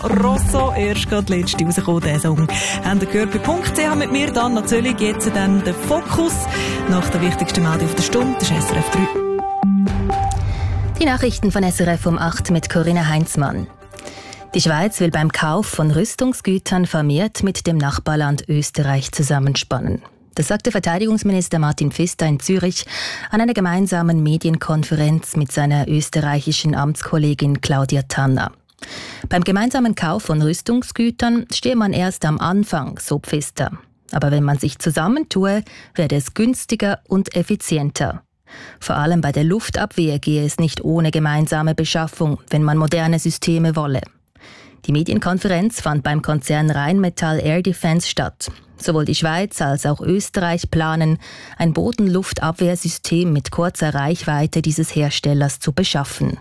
Rosso, erst gerade letzte rausgekommen, der Song. Haben ihr gehört bei .ch mit mir, dann natürlich jetzt dann der Fokus. Nach der wichtigsten Meldung auf der Stunde, das ist SRF 3. Die Nachrichten von SRF um 8 mit Corinna Heinzmann. Die Schweiz will beim Kauf von Rüstungsgütern vermehrt mit dem Nachbarland Österreich zusammenspannen. Das sagte Verteidigungsminister Martin Pfister in Zürich an einer gemeinsamen Medienkonferenz mit seiner österreichischen Amtskollegin Claudia Tanner. Beim gemeinsamen Kauf von Rüstungsgütern stehe man erst am Anfang, so Pfister. Aber wenn man sich zusammentue, werde es günstiger und effizienter. Vor allem bei der Luftabwehr gehe es nicht ohne gemeinsame Beschaffung, wenn man moderne Systeme wolle. Die Medienkonferenz fand beim Konzern Rheinmetall Air Defence statt. Sowohl die Schweiz als auch Österreich planen, ein Bodenluftabwehrsystem mit kurzer Reichweite dieses Herstellers zu beschaffen.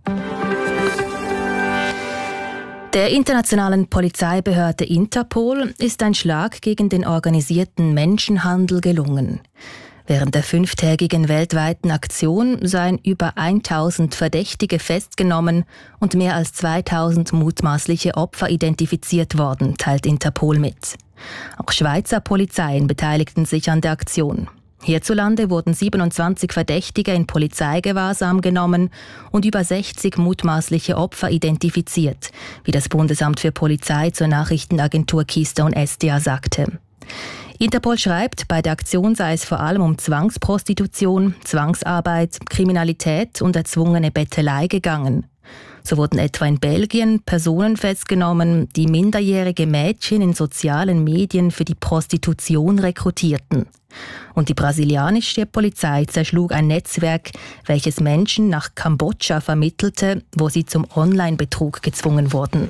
Der internationalen Polizeibehörde Interpol ist ein Schlag gegen den organisierten Menschenhandel gelungen. Während der 5-tägigen weltweiten Aktion seien über 1000 Verdächtige festgenommen und mehr als 2000 mutmaßliche Opfer identifiziert worden, teilt Interpol mit. Auch Schweizer Polizeien beteiligten sich an der Aktion. Hierzulande wurden 27 Verdächtige in Polizeigewahrsam genommen und über 60 mutmaßliche Opfer identifiziert, wie das Bundesamt für Polizei zur Nachrichtenagentur Keystone SDA sagte. Interpol schreibt, bei der Aktion sei es vor allem um Zwangsprostitution, Zwangsarbeit, Kriminalität und erzwungene Bettelei gegangen. So wurden etwa in Belgien Personen festgenommen, die minderjährige Mädchen in sozialen Medien für die Prostitution rekrutierten. Und die brasilianische Polizei zerschlug ein Netzwerk, welches Menschen nach Kambodscha vermittelte, wo sie zum Online-Betrug gezwungen wurden.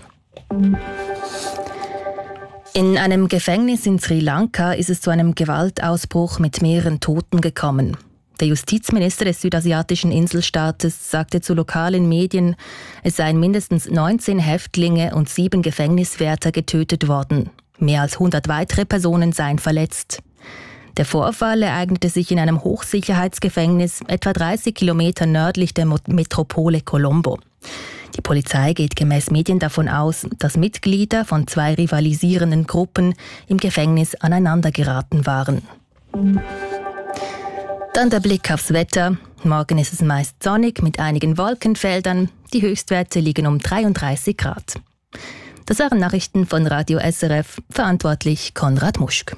In einem Gefängnis in Sri Lanka ist es zu einem Gewaltausbruch mit mehreren Toten gekommen. Der Justizminister des südasiatischen Inselstaates sagte zu lokalen Medien, es seien mindestens 19 Häftlinge und 7 Gefängniswärter getötet worden. Mehr als 100 weitere Personen seien verletzt. Der Vorfall ereignete sich in einem Hochsicherheitsgefängnis etwa 30 Kilometer nördlich der Metropole Colombo. Die Polizei geht gemäß Medien davon aus, dass Mitglieder von 2 rivalisierenden Gruppen im Gefängnis aneinandergeraten waren. Dann der Blick aufs Wetter. Morgen ist es meist sonnig mit einigen Wolkenfeldern. Die Höchstwerte liegen um 33 Grad. Das waren Nachrichten von Radio SRF, verantwortlich Konrad Muschk.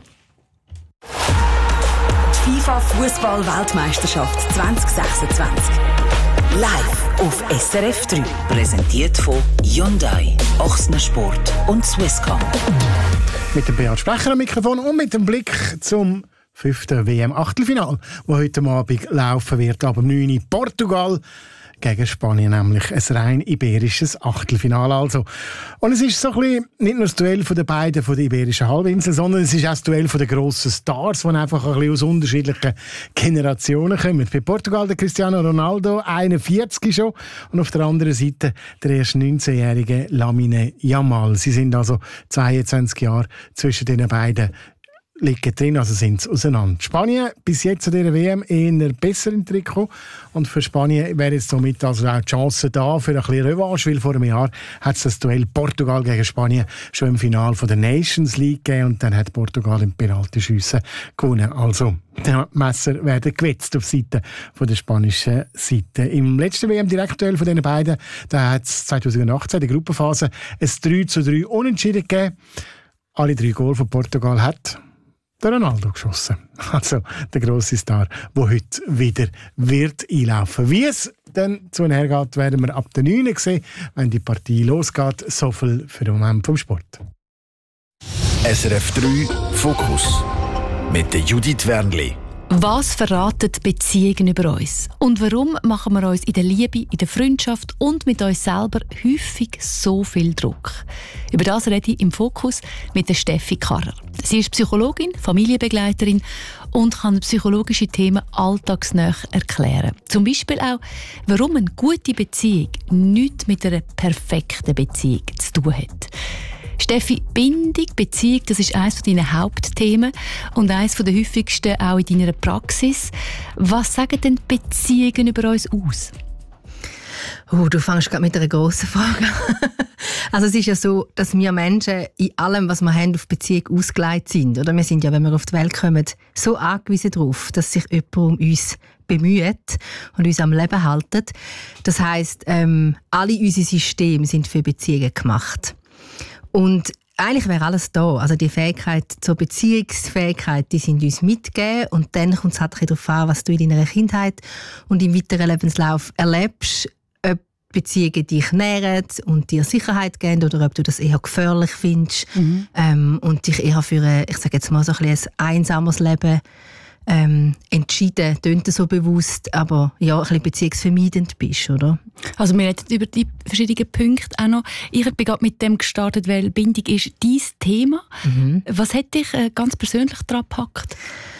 FIFA Fußball-Weltmeisterschaft 2026. Live auf SRF 3. Präsentiert von Hyundai, Ochsner Sport und Swisscom. Mit dem Beat Sprecher am Mikrofon und mit dem Blick zum 5. WM-Achtelfinal, das heute Abend laufen wird. Ab 9 Uhr Portugal gegen Spanien, nämlich ein rein iberisches Achtelfinale. Also. Und es ist so ein bisschen nicht nur das Duell von den beiden von der iberischen Halbinsel, sondern es ist auch das Duell von den grossen Stars, die einfach ein bisschen aus unterschiedlichen Generationen kommen. Bei Portugal der Cristiano Ronaldo, 41 schon, und auf der anderen Seite der erst 19-jährige Lamine Yamal. Sie sind also 22 Jahre zwischen den beiden liegen drin, also sind sie auseinander. Spanien bis jetzt an dieser WM eher besser im Trikot und für Spanien wäre jetzt somit also auch die Chance da für ein bisschen Revanche, weil vor einem Jahr hat es das Duell Portugal gegen Spanien schon im Finale von der Nations League gegeben und dann hat Portugal im Penaltyschiessen gewonnen. Also die Messer werden gewetzt auf Seite von der spanischen Seite. Im letzten WM-Direktduell von diesen beiden, da hat es 2018 in der Gruppenphase ein 3:3 Unentschieden gegeben. Alle 3 Goal von Portugal hat der Ronaldo geschossen. Also der grosse Star, der heute wieder wird einlaufen. Wie es dann zu hergeht, werden wir ab der 9 sehen, wenn die Partie losgeht. So viel für den Moment vom Sport. SRF 3 Fokus mit der Judith Wernli. Was verraten Beziehungen über uns? Und warum machen wir uns in der Liebe, in der Freundschaft und mit uns selber häufig so viel Druck? Über das rede ich im Fokus mit der Steffi Karrer. Sie ist Psychologin, Familienbegleiterin und kann psychologische Themen alltagsnah erklären. Zum Beispiel auch, warum eine gute Beziehung nichts mit einer perfekten Beziehung zu tun hat. Steffi, Bindung, Beziehung, das ist eines deiner Hauptthemen und eines der häufigsten auch in deiner Praxis. Was sagen denn Beziehungen über uns aus? Du fängst gerade mit einer grossen Frage an. Also es ist ja so, dass wir Menschen in allem, was wir haben, auf Beziehung ausgelegt sind. Oder wir sind ja, wenn wir auf die Welt kommen, so angewiesen darauf, dass sich jemand um uns bemüht und uns am Leben hält. Das heisst, alle unsere Systeme sind für Beziehungen gemacht. Und eigentlich wäre alles da. Also die Fähigkeit zur Beziehungsfähigkeit, die sind uns mitgegeben. Und dann kommt es halt darauf an, was du in deiner Kindheit und im weiteren Lebenslauf erlebst, ob Beziehungen dich nähren und dir Sicherheit geben oder ob du das eher gefährlich findest und dich eher für ein ein einsames Leben entschieden, tönt so bewusst, aber ja, ein bisschen beziehungsvermeidend bist, oder? Also wir reden über die verschiedenen Punkte auch noch. Ich bin gerade mit dem gestartet, weil Bindung ist dein Thema. Was hat dich ganz persönlich daran gepackt?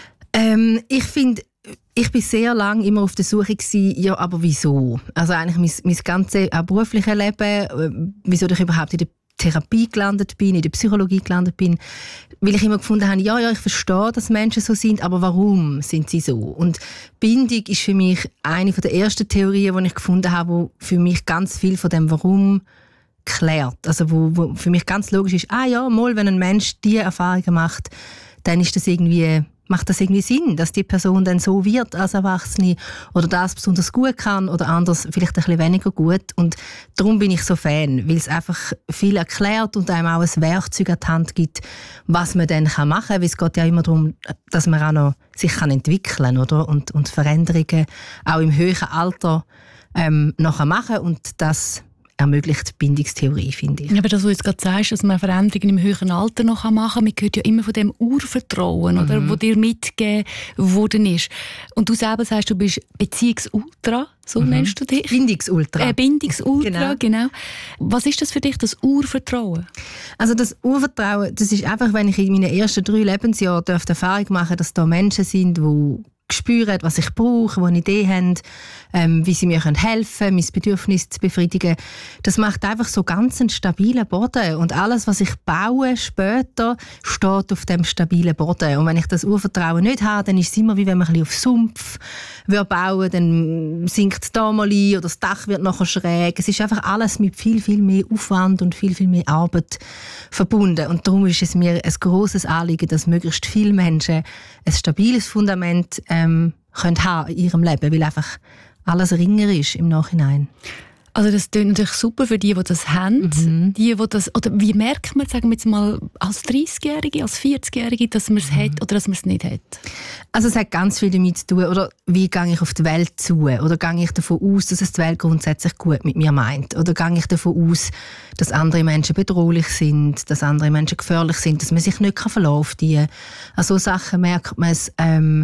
Ich finde, ich war sehr lange immer auf der Suche gewesen, ja, aber wieso? Also eigentlich mein ganzes auch berufliches Leben, wieso ich überhaupt in der Therapie gelandet bin, in der Psychologie gelandet bin, weil ich immer gefunden habe, ja, ich verstehe, dass Menschen so sind, aber warum sind sie so? Und Bindung ist für mich eine der ersten Theorien, die ich gefunden habe, wo für mich ganz viel von dem Warum klärt. Also wo für mich ganz logisch ist, wenn ein Mensch diese Erfahrungen macht, dann ist das macht das irgendwie Sinn, dass die Person dann so wird als Erwachsene oder das besonders gut kann oder anders vielleicht ein bisschen weniger gut. Und darum bin ich so Fan, weil es einfach viel erklärt und einem auch ein Werkzeug an die Hand gibt, was man dann machen kann. Weil es geht ja immer darum, dass man auch noch sich entwickeln kann, oder? Und Veränderungen auch im höheren Alter nachher machen und das ermöglicht die Bindungstheorie, finde ich. Aber das, was du jetzt gerade sagst, dass man Veränderungen im höheren Alter noch machen kann, man hört ja immer von dem Urvertrauen, oder, wo dir mitgegeben worden ist. Und du selber sagst, du bist Beziehungsultra, so nennst du dich? Bindungsultra. Bindungsultra, genau. Was ist das für dich, das Urvertrauen? Also das Urvertrauen, das ist einfach, wenn ich in meinen ersten 3 Lebensjahren die Erfahrung machen, dass da Menschen sind, die spüren, was ich brauche, die eine Idee haben, wie sie mir helfen können, mein Bedürfnis zu befriedigen. Das macht einfach so ganz einen stabilen Boden. Und alles, was ich baue später, steht auf dem stabilen Boden. Und wenn ich das Urvertrauen nicht habe, dann ist es immer wie wenn man ein bisschen auf Sumpf bauen, dann sinkt es da mal ein oder das Dach wird nachher schräg. Es ist einfach alles mit viel, viel mehr Aufwand und viel, viel mehr Arbeit verbunden. Und darum ist es mir ein grosses Anliegen, dass möglichst viele Menschen ein stabiles Fundament können haben in ihrem Leben, weil einfach alles ringer ist im Nachhinein. Also das klingt natürlich super für die das haben. Oder wie merkt man, sagen wir jetzt mal, als 30-Jährige, als 40-Jährige, dass man es hat oder dass man es nicht hat? Also es hat ganz viel damit zu tun, oder wie gehe ich auf die Welt zu? Oder gehe ich davon aus, dass es die Welt grundsätzlich gut mit mir meint? Oder gehe ich davon aus, dass andere Menschen bedrohlich sind, dass andere Menschen gefährlich sind, dass man sich nicht verlassen kann auf die? An so Sachen merkt man es,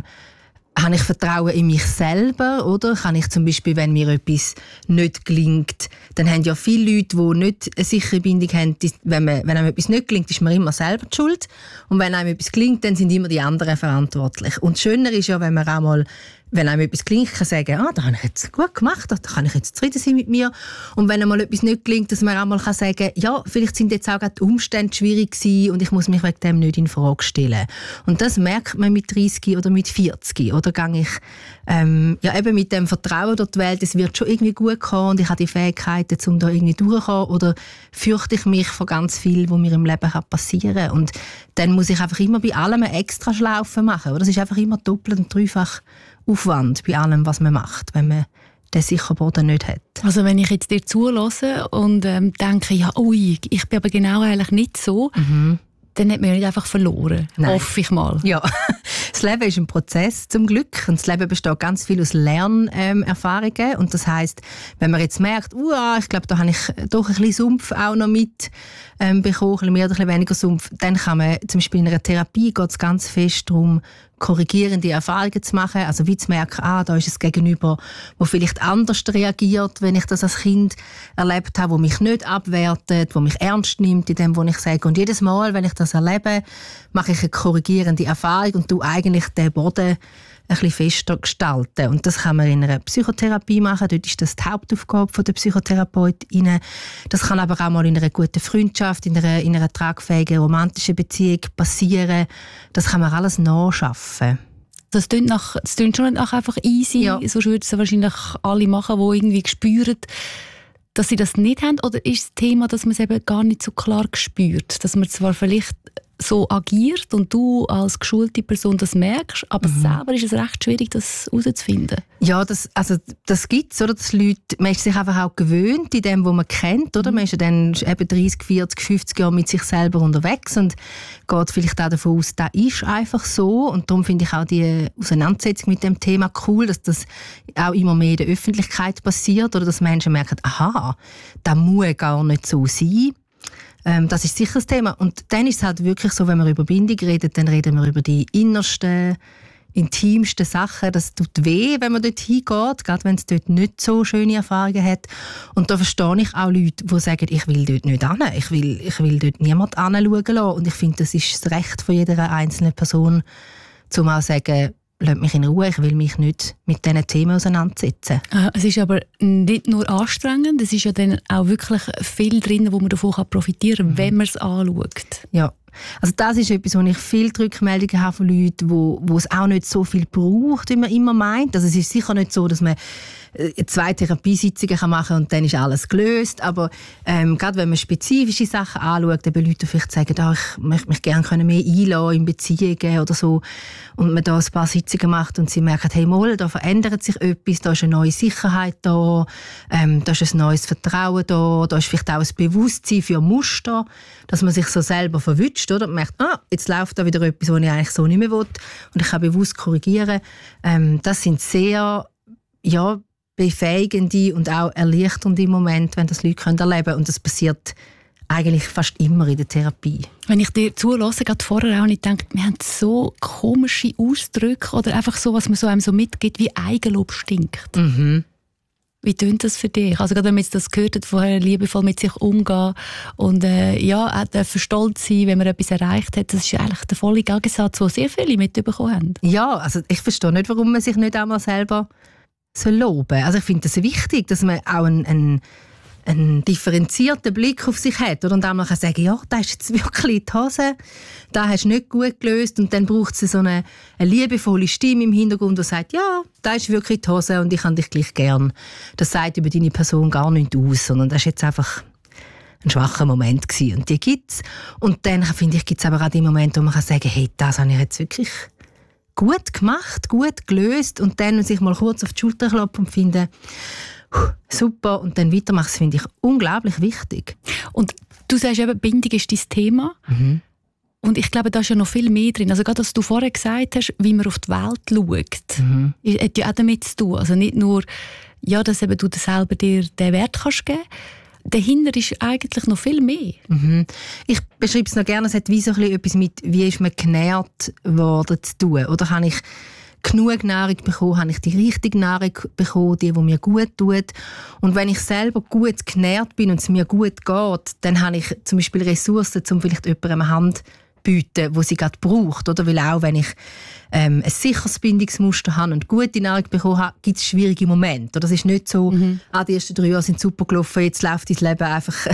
habe ich Vertrauen in mich selber, oder? Kann ich zum Beispiel, wenn mir etwas nicht gelingt, dann haben ja viele Leute, die nicht eine sichere Bindung haben, wenn einem etwas nicht gelingt, ist man immer selber die Schuld. Und wenn einem etwas gelingt, dann sind immer die anderen verantwortlich. Und schöner ist ja, wenn man auch mal, wenn einem etwas gelingt, kann sagen, das habe ich jetzt gut gemacht, da kann ich jetzt zufrieden sein mit mir. Und wenn einmal etwas nicht gelingt, dass man auch mal sagen kann, ja, vielleicht sind jetzt auch gerade die Umstände schwierig gewesen und ich muss mich wegen dem nicht in Frage stellen. Und das merkt man mit 30 oder mit 40. Oder gehe ich eben mit dem Vertrauen durch die Welt, es wird schon irgendwie gut kommen und ich habe die Fähigkeiten, um da irgendwie durchzukommen, oder fürchte ich mich vor ganz viel, was mir im Leben passieren kann. Und dann muss ich einfach immer bei allem eine extra Schlaufe machen. Oder? Das ist einfach immer doppelt und dreifach Aufwand bei allem, was man macht, wenn man den sicheren Boden nicht hat. Also wenn ich jetzt dir zuhöre und denke, ja, ui, ich bin aber genau eigentlich nicht so, dann hat man ja nicht einfach verloren. Nein. Hoffe ich mal. Ja, das Leben ist ein Prozess, zum Glück. Und das Leben besteht ganz viel aus Lernerfahrungen. Und das heisst, wenn man jetzt merkt, ich glaube, da habe ich doch ein bisschen Sumpf auch noch mit bekommen, ein bisschen mehr oder ein bisschen weniger Sumpf, dann kann man zum Beispiel in einer Therapie geht es ganz fest darum, korrigierende Erfahrungen zu machen, also wie zu merken, da ist es Gegenüber, wo vielleicht anders reagiert, wenn ich das als Kind erlebt habe, wo mich nicht abwertet, wo mich ernst nimmt in dem, was ich sage. Und jedes Mal, wenn ich das erlebe, mache ich eine korrigierende Erfahrung und tue eigentlich den Boden ein bisschen fester gestalten. Und das kann man in einer Psychotherapie machen. Dort ist das die Hauptaufgabe der Psychotherapeutinnen. Das kann aber auch mal in einer guten Freundschaft, in einer tragfähigen romantischen Beziehung passieren. Das kann man alles nachschaffen. Das klingt schon nach einfach easy, sonst würden es wahrscheinlich alle machen, die irgendwie spüren, dass sie das nicht haben. Oder ist das Thema, dass man es eben gar nicht so klar spürt? Dass man zwar vielleicht so agiert und du als geschulte Person das merkst, aber selber ist es recht schwierig, das herauszufinden. Ja, das gibt es, oder? Man ist sich einfach auch gewöhnt in dem, was man kennt, oder? Man ist ja dann eben 30, 40, 50 Jahre mit sich selber unterwegs und geht vielleicht auch davon aus, das ist einfach so. Und darum finde ich auch die Auseinandersetzung mit dem Thema cool, dass das auch immer mehr in der Öffentlichkeit passiert, oder dass Menschen merken, aha, das muss gar nicht so sein. Das ist sicher das Thema. Und dann ist es halt wirklich so, wenn wir über Bindung reden, dann reden wir über die innersten, intimsten Sachen. Das tut weh, wenn man dort hingeht, gerade wenn es dort nicht so schöne Erfahrungen hat. Und da verstehe ich auch Leute, die sagen, ich will dort nicht hin. Ich will dort niemand hinschauen lassen. Und ich finde, das ist das Recht von jeder einzelnen Person, um auch zu sagen, lasst mich in Ruhe, ich will mich nicht mit diesen Themen auseinandersetzen. Es ist aber nicht nur anstrengend, es ist ja dann auch wirklich viel drin, wo man davon profitieren kann, wenn man es anschaut. Ja, also das ist etwas, wo ich viele Rückmeldungen habe von Leuten, wo es auch nicht so viel braucht, wie man immer meint. Also es ist sicher nicht so, dass man 2 Therapiesitzungen machen kann und dann ist alles gelöst. Aber gerade wenn man spezifische Sachen anschaut, eben Leute vielleicht sagen, ich möchte mich gerne mehr einlassen in Beziehungen oder so, und man da ein paar Sitzungen macht und sie merken, hey mal, da verändert sich etwas, da ist eine neue Sicherheit da ist ein neues Vertrauen da ist vielleicht auch ein Bewusstsein für Muster, dass man sich so selber verwünscht, oder? Man merkt, jetzt läuft da wieder etwas, was ich eigentlich so nicht mehr will und ich kann bewusst korrigieren. Das sind sehr, befähigende und auch erleichternde Momente, wenn das Leute erleben können. Und das passiert eigentlich fast immer in der Therapie. Wenn ich dir zuhöre, gerade vorher auch nicht denke, wir haben so komische Ausdrücke oder einfach so, was man so einem so mitgibt, wie Eigenlob stinkt. Mhm. Wie tönt das für dich? Also gerade wenn man jetzt das gehört hat, vorher liebevoll mit sich umgehen und auch stolz sein, wenn man etwas erreicht hat, das ist eigentlich der volle Gegensatz, den sehr viele mitbekommen haben. Ja, also ich verstehe nicht, warum man sich nicht einmal selber loben soll. Also ich finde es wichtig, dass man auch einen differenzierten Blick auf sich hat, oder? Und einmal kann sagen, ja, das ist jetzt wirklich die Hose, das hast du nicht gut gelöst, und dann braucht es so eine liebevolle Stimme im Hintergrund, die sagt, ja, das ist wirklich die Hose und ich habe dich gleich gern. Das sagt über deine Person gar nichts aus, sondern das ist jetzt einfach ein schwacher Moment gewesen. Und die gibt es. Und dann, finde ich, gibt es aber auch die Momente, wo man kann sagen, hey, das habe ich jetzt wirklich gut gemacht, gut gelöst, und dann sich mal kurz auf die Schulter klopfen und finden, super, und dann weitermachen, das finde ich unglaublich wichtig. Und du sagst eben, Bindung ist dein Thema. Mhm. Und ich glaube, da ist ja noch viel mehr drin. Also gerade, was du vorher gesagt hast, wie man auf die Welt schaut, hat ja auch damit zu tun. Also nicht nur, dass eben du selber dir den Wert kannst geben. Dahinter ist eigentlich noch viel mehr. Mhm. Ich beschreibe es noch gerne, es hat wie so etwas mit, wie ist man genährt worden zu tun. Oder habe ich genug Nahrung bekommen, habe ich die richtige Nahrung bekommen, die mir gut tut. Und wenn ich selber gut genährt bin und es mir gut geht, dann habe ich zum Beispiel Ressourcen, um vielleicht jemandem eine Hand zu bieten, die sie gerade braucht. Oder? Weil auch wenn ich ein sicheres Bindungsmuster habe und gute Nahrung bekommen habe, gibt es schwierige Momente. Das ist nicht so, die ersten 3 Jahre sind super gelaufen, jetzt läuft dein Leben einfach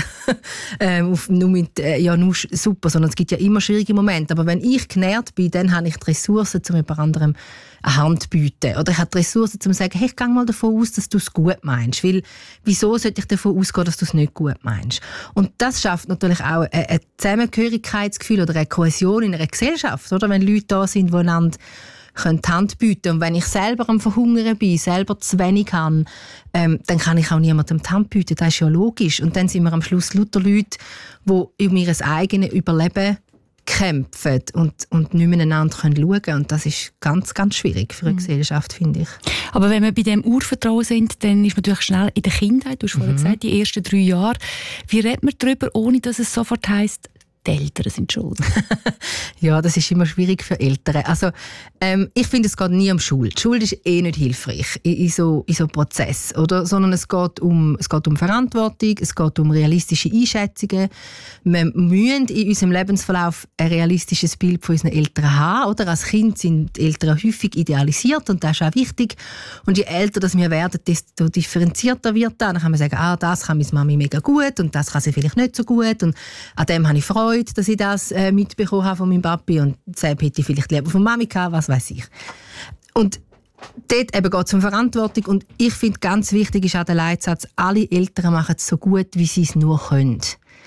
nur super, sondern es gibt ja immer schwierige Momente. Aber wenn ich genährt bin, dann habe ich die Ressourcen, um jemand anderem eine Hand zu bieten. Oder ich habe die Ressourcen, um zu sagen, hey, ich gehe mal davon aus, dass du es gut meinst. Weil, wieso sollte ich davon ausgehen, dass du es nicht gut meinst? Und das schafft natürlich auch ein Zusammengehörigkeitsgefühl oder eine Kohäsion in einer Gesellschaft. Oder? Wenn Leute da sind, die einander die Hand bieten. Und wenn ich selber am Verhungern bin, selber zu wenig habe, dann kann ich auch niemandem die Hand bieten. Das ist ja logisch. Und dann sind wir am Schluss lauter Leute, die um ihr eigenes Überleben kämpfen und nicht miteinander schauen können. Und das ist ganz, ganz schwierig für eine Gesellschaft, finde ich. Aber wenn wir bei dem Urvertrauen sind, dann ist man natürlich schnell in der Kindheit, du hast vorhin gesagt, die ersten 3 Jahre. Wie redet man darüber, ohne dass es sofort heisst, die Eltern sind schuld? Ja, das ist immer schwierig für Eltern. Also, ich finde, es geht nie um Schuld. Schuld ist nicht hilfreich in so Prozess, oder? Sondern es geht um Verantwortung, es geht um realistische Einschätzungen. Wir müssen in unserem Lebensverlauf ein realistisches Bild von unseren Eltern haben, oder? Als Kind sind die Eltern häufig idealisiert, und das ist auch wichtig. Und je älter das wir werden, desto differenzierter wird das. Dann kann man sagen, das kann meine Mami mega gut und das kann sie vielleicht nicht so gut und an dem habe ich Freude Freude, dass ich das mitbekommen habe von meinem Papi und Sepp hätte ich vielleicht lieber von Mami gehabt, was weiß ich. Und dort eben geht es um Verantwortung und ich finde, ganz wichtig ist auch der Leitsatz, alle Eltern machen es so gut, wie sie es nur können.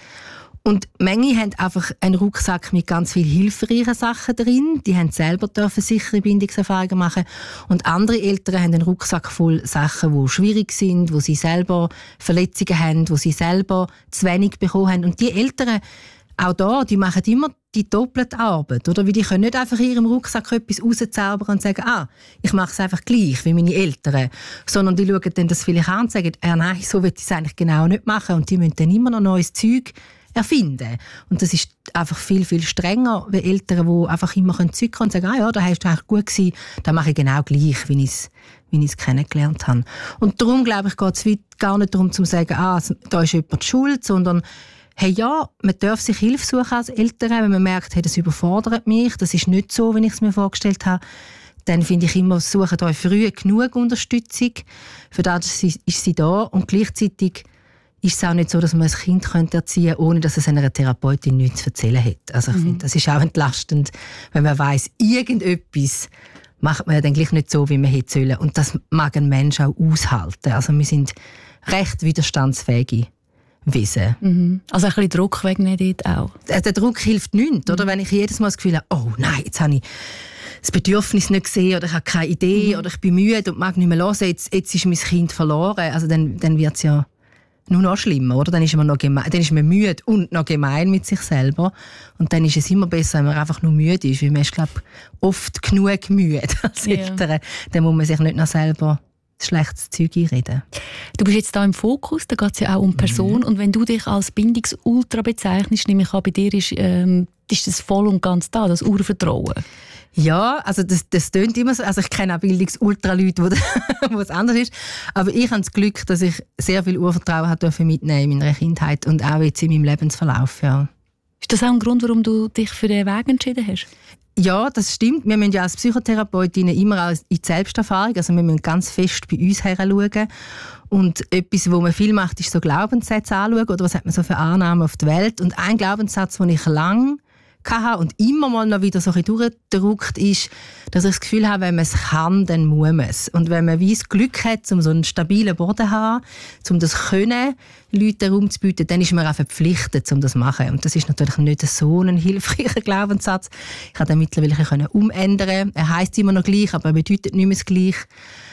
Und manche haben einfach einen Rucksack mit ganz vielen hilfreichen Sachen drin. Die haben selber sichere Bindungserfahrungen machen. Und andere Eltern haben einen Rucksack voll Sachen, die schwierig sind, wo sie selber Verletzungen haben, wo sie selber zu wenig bekommen haben. Und die Eltern, auch da, die machen immer die doppelte Arbeit. Oder? Weil die können nicht einfach in ihrem Rucksack etwas rauszaubern und sagen, ich mache es einfach gleich wie meine Eltern. Sondern die schauen dann das vielleicht an und sagen, nein, so will ich es eigentlich genau nicht machen. Und die müssen dann immer noch neues Zeug erfinden. Und das ist einfach viel, viel strenger, wie Eltern, die einfach immer zurückkommen und sagen, da hast du eigentlich gut gewesen, das mache ich genau gleich, wie ich es kennengelernt habe. Und darum, glaube ich, geht es gar nicht darum, zu sagen, da ist jemand schuld, sondern hey, ja, man darf sich Hilfe suchen als Eltern, wenn man merkt, hey, das überfordert mich, das ist nicht so, wie ich es mir vorgestellt habe. Dann finde ich immer, sucht euch früh genug Unterstützung. Für das ist sie da. Und gleichzeitig ist es auch nicht so, dass man ein Kind erziehen könnte, ohne dass es einer Therapeutin nichts zu erzählen hat. Also ich finde, das ist auch entlastend, wenn man weiss, irgendetwas macht man ja dann gleich nicht so, wie man hätte sollen. Und das mag ein Mensch auch aushalten. Also wir sind recht widerstandsfähige Wesen. Mhm. Also ein bisschen Druck wegnehmen dort auch. Der Druck hilft nichts, oder? Wenn ich jedes Mal das Gefühl habe, oh nein, jetzt habe ich das Bedürfnis nicht gesehen oder ich habe keine Idee oder ich bin müde und mag nicht mehr hören, jetzt ist mein Kind verloren. Also dann wird es ja nur noch schlimmer, oder? Dann ist man noch gemein, dann ist man müde und noch gemein mit sich selber. Und dann ist es immer besser, wenn man einfach nur müde ist, weil man ist, glaube ich, oft genug müde als Eltern. Dann muss man sich nicht noch selber schlechtes Zeug einreden. Du bist jetzt hier im Fokus, da geht es ja auch um Person. Und wenn du dich als Bindungsultra bezeichnest, nehme ich an, bei dir ist das voll und ganz da, das Urvertrauen. Ja, also das tönt immer so. Also ich kenne auch Bildungsultra-Leute, wo es anders ist. Aber ich habe das Glück, dass ich sehr viel Urvertrauen mitnehmen in meiner Kindheit und auch jetzt in meinem Lebensverlauf. Ja. Ist das auch ein Grund, warum du dich für den Weg entschieden hast? Ja, das stimmt. Wir müssen ja als Psychotherapeutinnen immer auch in die Selbsterfahrung, also wir müssen ganz fest bei uns heranschauen. Und etwas, was man viel macht, ist so Glaubenssätze anschauen, oder was hat man so für Annahmen auf der Welt. Und ein Glaubenssatz, den ich lange hatte und immer mal noch wieder so ein bisschen durchgedrückt ist, dass ich das Gefühl habe, wenn man es kann, dann muss man es. Und wenn man wie das Glück hat, um so einen stabilen Boden zu haben, um das können, Leuten Raum zu bieten, dann ist man auch verpflichtet, um das zu machen. Und das ist natürlich nicht so ein hilfreicher Glaubenssatz. Ich konnte den mittlerweile umändern. Er heisst immer noch gleich, aber er bedeutet nicht mehr das Gleiche.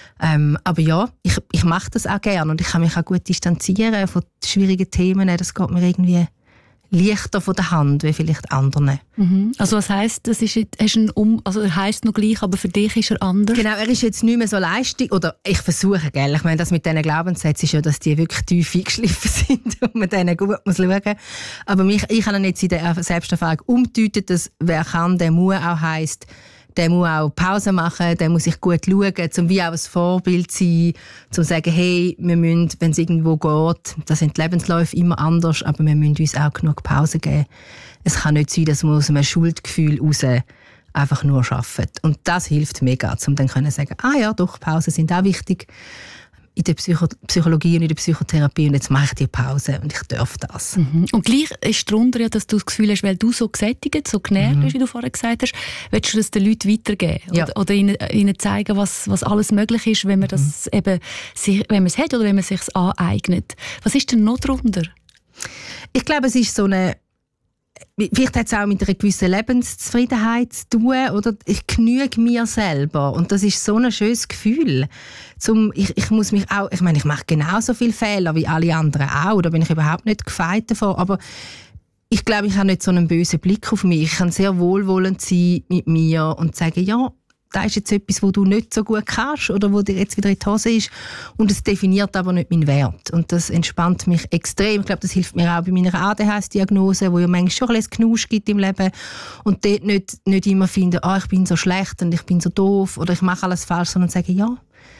Aber ja, ich mache das auch gerne und ich kann mich auch gut distanzieren von schwierigen Themen. Das geht mir irgendwie leichter von der Hand, wie vielleicht anderen. Mhm. Also was heisst, das ist also er heisst noch gleich, aber für dich ist er anders? Genau, er ist jetzt nicht mehr so leistig, oder ich versuche, gell? Ich meine, das mit diesen Glaubenssätzen ist ja, dass die wirklich tief eingeschliffen sind und man denen gut muss schauen. Aber ich habe jetzt in der Selbsterfahrung umgedeutet, dass wer kann, der muss auch heisst, der muss auch Pause machen, der muss sich gut schauen, um wie auch ein Vorbild sein, um zu sagen, hey, wir müssen, wenn es irgendwo geht, da sind die Lebensläufe immer anders, aber wir müssen uns auch genug Pause geben. Es kann nicht sein, dass man aus einem Schuldgefühl raus einfach nur arbeitet. Und das hilft mega, um dann zu sagen, ja, doch, Pausen sind auch wichtig in der Psychologie und in der Psychotherapie und jetzt mache ich die Pause und ich darf das. Mhm. Und gleich ist darunter ja, dass du das Gefühl hast, weil du so gesättigt, so genährt bist, wie du vorher gesagt hast, willst du das den Leuten weitergeben? Ja. Oder ihnen zeigen, was alles möglich ist, wenn man das eben, wenn man es hat oder wenn man es sich aneignet. Was ist denn noch darunter? Ich glaube, es ist so eine, vielleicht hat es auch mit einer gewissen Lebenszufriedenheit zu tun, oder? Ich genüge mir selber. Und das ist so ein schönes Gefühl. Ich muss mich auch, ich meine, ich mache genauso viele Fehler wie alle anderen auch. Da bin ich überhaupt nicht gefeit davon. Aber ich glaube, ich habe nicht so einen bösen Blick auf mich. Ich kann sehr wohlwollend sein mit mir und sagen, ja, das ist jetzt etwas, wo du nicht so gut kannst oder wo dir jetzt wieder in die Hose ist. Und es definiert aber nicht meinen Wert. Und das entspannt mich extrem. Ich glaube, das hilft mir auch bei meiner ADHS-Diagnose, wo ja manchmal schon ein bisschen Knusch gibt im Leben. Und dort nicht immer finden, ich bin so schlecht und ich bin so doof oder ich mache alles falsch, sondern sagen, ja,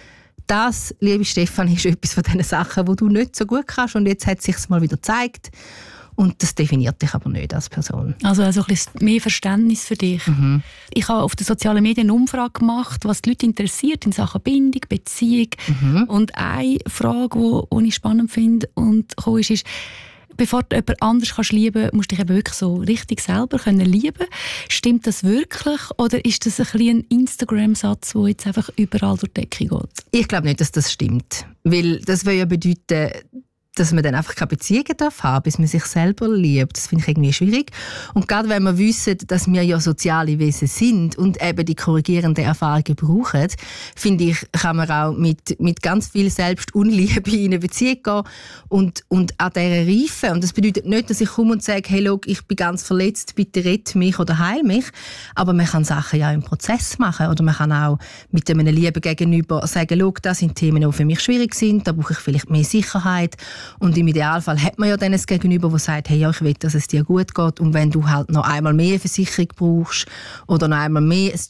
das, liebe Stefan, ist etwas von diesen Sachen, die du nicht so gut kannst. Und jetzt hat es sich mal wieder gezeigt. Und das definiert dich aber nicht als Person. Also ein bisschen mehr Verständnis für dich. Mhm. Ich habe auf den sozialen Medien eine Umfrage gemacht, was die Leute interessiert in Sachen Bindung, Beziehung. Mhm. Und eine Frage, die ich spannend finde und ist, bevor du jemand anders kannst lieben, musst du dich eben wirklich so richtig selber können lieben. Stimmt das wirklich? Oder ist das ein bisschen ein Instagram-Satz, der jetzt einfach überall durch die Decke geht? Ich glaube nicht, dass das stimmt. Weil das würde ja bedeuten, dass man dann einfach keine Beziehungen haben, bis man sich selber liebt. Das finde ich irgendwie schwierig. Und gerade wenn wir wissen, dass wir ja soziale Wesen sind und eben die korrigierenden Erfahrungen brauchen, finde ich, kann man auch mit ganz viel Selbstunliebe in eine Beziehung gehen und an dieser reifen. Und das bedeutet nicht, dass ich komme und sage, hey, schau, ich bin ganz verletzt, bitte rette mich oder heil mich. Aber man kann Sachen ja im Prozess machen. Oder man kann auch mit einem Lieben gegenüber sagen, schau, das sind Themen, die für mich schwierig sind, da brauche ich vielleicht mehr Sicherheit. Und im Idealfall hat man ja dann ein Gegenüber, das sagt, hey, ja, ich will, dass es dir gut geht. Und wenn du halt noch einmal mehr Versicherung brauchst oder noch einmal mehr ein